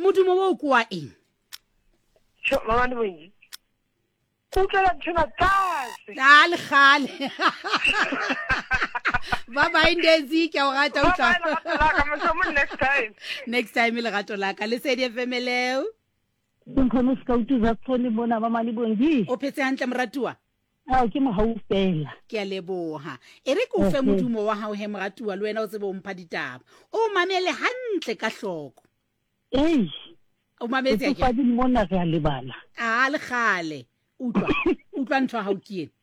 modumo wa ko wa eng mama le bone Kutla tuna tase. le khale baba indezi ke o rata o tla next time. Next time le gato la ka le se di femeleo Nkhono skautu za tsone bona mama le bongi. o phetse hantle moratua Ke mo haufela. ke a leboha e re ko fe modumo wa hao he moratua le wena o tsebe o mpha ditaba o mamele hantle ka hloko o mametse ke fa di mona re a lebala le khale utlwa ntho ha o kiene